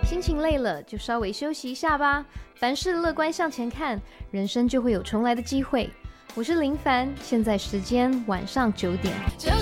心情累了就稍微休息一下吧，凡事乐观向前看，人生就会有重来的机会。我是林凡，现在时间晚上9点。